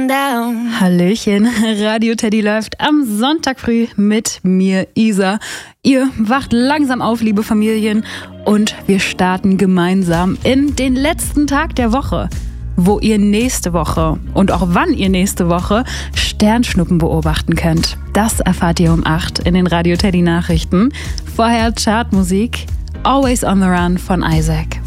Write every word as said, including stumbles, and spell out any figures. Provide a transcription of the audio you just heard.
down. Hallöchen, Radio Teddy läuft am Sonntag früh mit mir, Isa. Ihr wacht langsam auf, liebe Familien, und wir starten gemeinsam in den letzten Tag der Woche, wo ihr nächste Woche und auch wann ihr nächste Woche Sternschnuppen beobachten könnt. Das erfahrt ihr um acht in den Radio Teddy Nachrichten. Vorher Chartmusik, Always on the Run von Isaac.